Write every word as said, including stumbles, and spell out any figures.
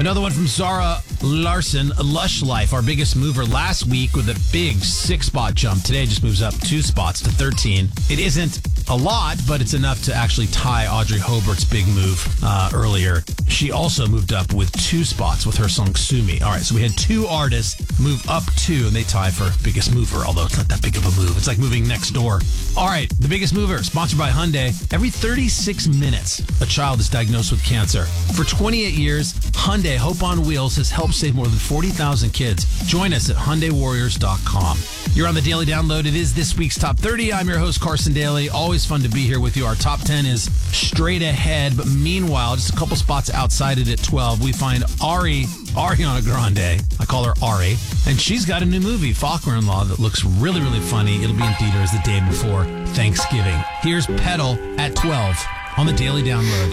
Another one from Zara Larson, Lush Life, our biggest mover last week with a big six-spot jump. Today just moves up two spots to thirteen. It isn't a lot, but it's enough to actually tie Audrey Hobart's big move uh, earlier. She also moved up with two spots with her song Sue Me. All right, so we had two artists move up two, and they tie for biggest mover, although it's not that big of a move. It's like moving next door. All right, the biggest mover, sponsored by Hyundai. Every thirty-six minutes, a child is diagnosed with cancer. For twenty-eight years, Hyundai Hope on Wheels has helped save more than forty thousand kids. Join us at Hyundai Warriors dot com. You're on the Daily Download. It is this week's Top thirty. I'm your host, Carson Daly. Always fun to be here with you. Our top ten is straight ahead, but meanwhile, just a couple spots outside it at twelve, we find Ari, Ariana Grande. I call her Ari. And she's got a new movie, Faulkner-in-Law, that looks really, really funny. It'll be in theaters the day before Thanksgiving. Here's Pedal at twelve on the Daily Download.